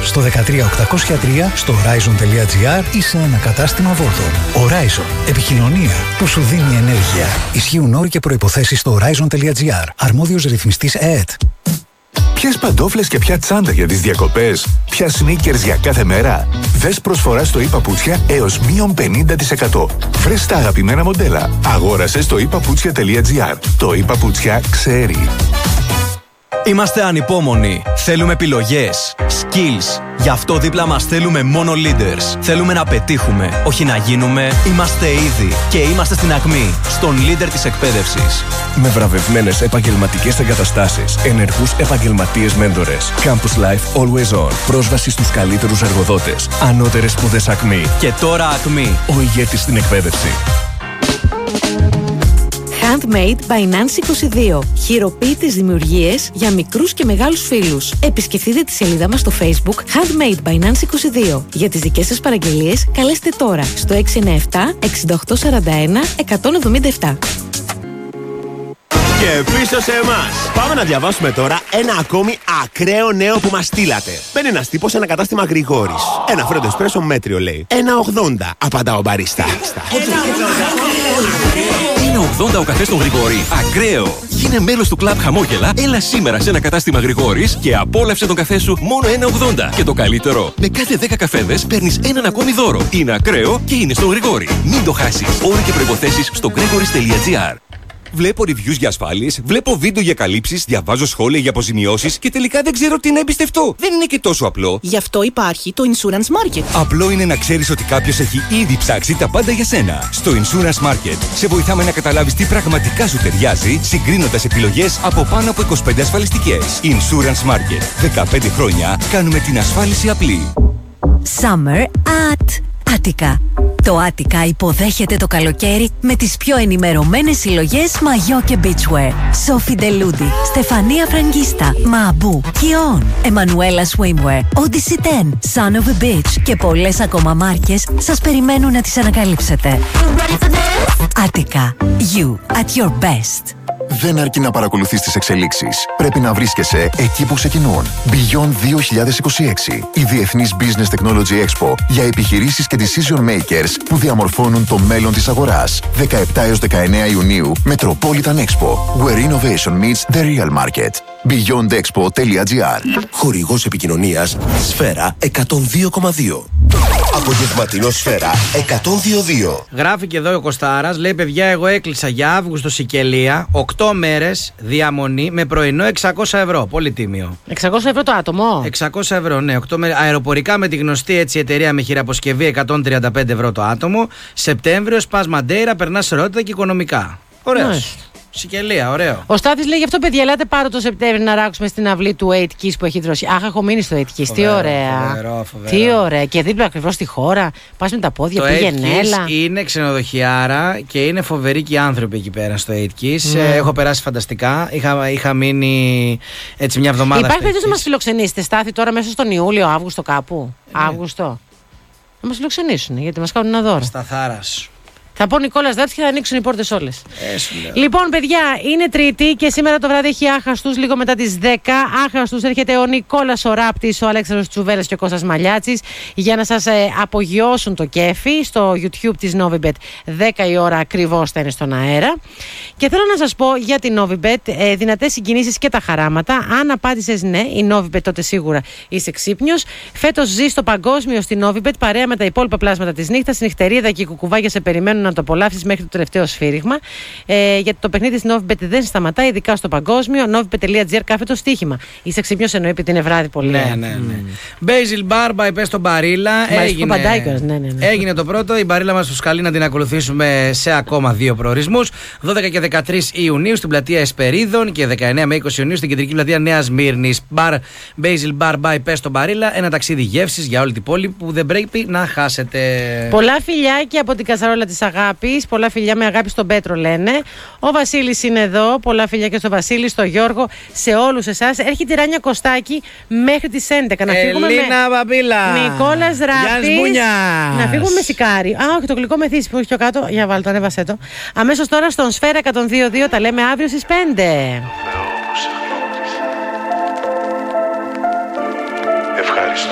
στο 13803, στο Horizon.gr ή σε ένα κατάστημα Volvo. Horizon. Επικοινωνία που σου δίνει ενέργεια. Ισχύουν όροι και προϋποθέσεις στο Horizon.gr. Αρμόδιος ρυθμιστής ΕΕΤ. Ποιες παντόφλες και ποια τσάντα για τις διακοπές? Ποια sneakers για κάθε μέρα? Δες προσφορά στο ePaputsια έως μείον 50%. Βρες τα αγαπημένα μοντέλα. Αγόρασε στο ePaputsια.gr. Το ePaputsια ξέρει. Είμαστε ανυπόμονοι. Θέλουμε επιλογές, skills. Γι' αυτό δίπλα μας θέλουμε μόνο leaders. Θέλουμε να πετύχουμε, όχι να γίνουμε. Είμαστε ήδη και είμαστε στην ακμή, στον leader της εκπαίδευσης. Με βραβευμένες επαγγελματικές εγκαταστάσεις, ενεργούς επαγγελματίες μέντορες. Campus Life Always On. Πρόσβαση στους καλύτερους εργοδότες. Ανώτερες σπουδές ακμή. Και τώρα ακμή. Ο ηγέτης στην εκπαίδευση. Handmade by Nancy 22. Χειροποίητες δημιουργίες για μικρούς και μεγάλους φίλους. Επισκεφτείτε τη σελίδα μας στο Facebook Handmade by Nancy 22. Για τις δικές σας παραγγελίες καλέστε τώρα στο 697 6841 177. Και πίσω σε εμάς. Πάμε να διαβάσουμε τώρα ένα ακόμη ακραίο νέο που μας στείλατε. Μπαίνει ένας τύπος σε ένα κατάστημα Γρηγόρης. Ένα φρέντο εσπρέσο μέτριο λέει. 1,80 απαντά ο μπαρίστα. 1,80 ο καφές στον Γρηγόρη. Ακραίο! Γίνε μέλος του κλαμπ Χαμόγελα. Έλα σήμερα σε ένα κατάστημα Γρηγόρης και απόλαυσε τον καφέ σου μόνο 1,80. Και το καλύτερο, με κάθε 10 καφέδες παίρνεις έναν ακόμη δώρο. Είναι ακραίο και είναι στον Γρηγόρη. Μην το χάσεις. Όροι και προϋποθέσεις στο gregoris.gr. Βλέπω reviews για ασφάλειες, βλέπω βίντεο για καλύψεις, διαβάζω σχόλια για αποζημιώσεις και τελικά δεν ξέρω τι να εμπιστευτώ. Δεν είναι και τόσο απλό. Γι' αυτό υπάρχει το Insurance Market. Απλό είναι να ξέρεις ότι κάποιος έχει ήδη ψάξει τα πάντα για σένα. Στο Insurance Market σε βοηθάμε να καταλάβεις τι πραγματικά σου ταιριάζει, συγκρίνοντας επιλογές από πάνω από 25 ασφαλιστικές. Insurance Market. 15 χρόνια κάνουμε την ασφάλιση απλή. Summer at Attica. Το Attica υποδέχεται το καλοκαίρι με τις πιο ενημερωμένες συλλογές μαγιό και beachwear. Σόφι Ντελούντι, Στεφανία Φραγκίστα, Μαμπού, Κιόν, Εμμανουέλα Swimwear, Odyssey 10, Son of a Beach και πολλές ακόμα μάρκες σας περιμένουν να τις ανακαλύψετε. Attica. You at your best. Δεν αρκεί να παρακολουθείς τις εξελίξεις. Πρέπει να βρίσκεσαι εκεί που ξεκινούν. Beyond 2026. Η Διεθνής Business Technology Expo για επιχειρήσεις και decision makers που διαμορφώνουν το μέλλον της αγοράς. 17 έως 19 Ιουνίου, Metropolitan Expo. Where innovation meets the real market. BeyondExpo.gr. Χορηγός επικοινωνίας Σφαίρα 102,2. Απογευματινό Σφαίρα 102,2. Γράφει και εδώ ο Κωστάρας, λέει: παιδιά, εγώ έκλεισα για Αύγουστο Σικελία 8 μέρες διαμονή με πρωινό 600 ευρώ. Πολύ τίμιο. 600 ευρώ το άτομο. 600 ευρώ, ναι. 8 μέρες. Αεροπορικά με τη γνωστή έτσι εταιρεία με χειραποσκευή 135 ευρώ το άτομο. Σεπτέμβριο, Πας Μαντέιρα, περνάς Ρότητα και οικονομικά. Ωραίος. Σικελία, ωραίο. Ο Στάθης λέει: γι' αυτό, παιδιά, ελάτε πάρω το Σεπτέμβριο να ράξουμε στην αυλή του 8 Keys που έχει δρώσει. Αχ, έχω μείνει στο 8 Keys. Τι ωραία. Φοβερό. Τι ωραία. Και δίπλα ακριβώς στη χώρα. Πας με τα πόδια, πήγαινε, έλα. Είναι ξενοδοχιάρα και είναι φοβεροί και οι άνθρωποι εκεί πέρα στο 8 Keys. Έχω περάσει φανταστικά. Είχα μείνει έτσι μια εβδομάδα. Υπάρχει περίπτωση να μας φιλοξενήσετε, Στάθη, τώρα μέσα στον Ιούλιο, Αύγουστο κάπου. Αύγουστο. Να μας φιλοξενήσουν, γιατί μας κάνουν ένα δώρο. Σταθάρας. Θα πω Νικόλας Δάτης και θα ανοίξουν οι πόρτες όλες. Λοιπόν, παιδιά, είναι Τρίτη και σήμερα το βράδυ έχει άχαστους λίγο μετά τις 10. Άχαστους έρχεται ο Νικόλας ο Ράπτης, ο Αλέξανδρος Τσουβέλλας και ο Κώστας Μαλιάτσης για να σας απογειώσουν το κέφι στο YouTube της Novibet. 10 η ώρα ακριβώς θα είναι στον αέρα. Και θέλω να σας πω για την Novibet, δυνατές συγκινήσεις και τα χαράματα. Αν απάντησες ναι, η Novibet, τότε σίγουρα είσαι ξύπνιος. Φέτος ζει στο παγκόσμιο στην Novibet παρέα με τα υπόλοιπα πλάσματα της νύχτας. Νυχτερίδα και κουκουβάγια σε περιμένουν να το απολαύσεις μέχρι το τελευταίο σφύριγμα. Γιατί το παιχνίδι της Novibet δεν σταματά, ειδικά στο παγκόσμιο. Novibet.gr κάθετο στοίχημα. Είσαι ξύπνιος, εννοεί, επειδή είναι βράδυ πολύ. Ναι. Basil Bar by Πες στον Μπαρίλα. Έγινε το πρώτο. Η Μπαρίλα μας τους καλεί να την ακολουθήσουμε σε ακόμα 2 προορισμούς. 12 και 13 Ιουνίου στην πλατεία Εσπερίδων και 19 με 20 Ιουνίου στην κεντρική πλατεία Νέας Μύρνης. Basil Bar by Πες στον Μπαρίλα. Ένα ταξίδι γεύσης για όλη την πόλη που δεν πρέπει να χάσετε. Πολλά φιλιάκια από την Κατσαρόλα της Αγάπης. Πολλά φιλιά με αγάπη στον Πέτρο, λένε. Ο Βασίλης είναι εδώ. Πολλά φιλιά και στο Βασίλη, στο Γιώργο, σε όλους εσάς. Έρχεται η Ράνια Κωστάκη μέχρι τις 11. Να φύγουμε Ελίνα Παπίλα. Νικόλας Ράπτης. Να φύγουμε με σικάρι. Α, όχι, το γλυκό μεθύσι που έχει πιο κάτω. Για βάλω το, ανέβασέ το. Αμέσως τώρα στον Σφαίρα 102.2 τα λέμε αύριο στις 5.